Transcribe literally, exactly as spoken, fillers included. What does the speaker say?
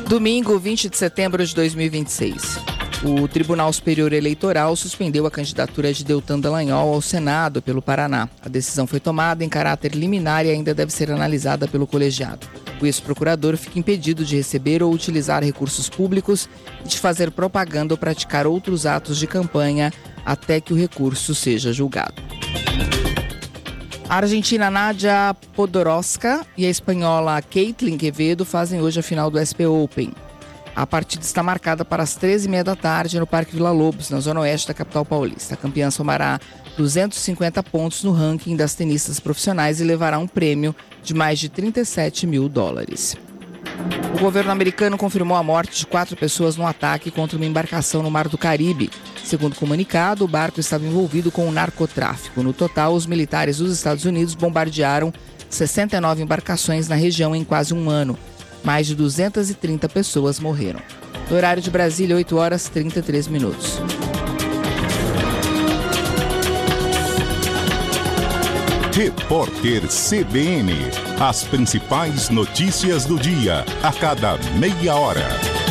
Domingo, vinte de setembro de dois mil e vinte e seis. O Tribunal Superior Eleitoral suspendeu a candidatura de Deltan Dallagnol ao Senado pelo Paraná. A decisão foi tomada em caráter liminar e ainda deve ser analisada pelo colegiado. O ex-procurador fica impedido de receber ou utilizar recursos públicos e de fazer propaganda ou praticar outros atos de campanha até que o recurso seja julgado. A argentina Nadia Podoroska e a espanhola Caitlin Quevedo fazem hoje a final do U S P Open. A partida está marcada para as treze e meia da tarde no Parque Vila Lobos, na zona oeste da capital paulista. A campeã somará duzentos e cinquenta pontos no ranking das tenistas profissionais e levará um prêmio de mais de trinta e sete mil dólares. O governo americano confirmou a morte de quatro pessoas num ataque contra uma embarcação no Mar do Caribe. Segundo o comunicado, o barco estava envolvido com o narcotráfico. No total, os militares dos Estados Unidos bombardearam sessenta e nove embarcações na região em quase um ano. Mais de duzentas e trinta pessoas morreram. No horário de Brasília, oito horas e trinta e três minutos. Repórter C B N. As principais notícias do dia, a cada meia hora.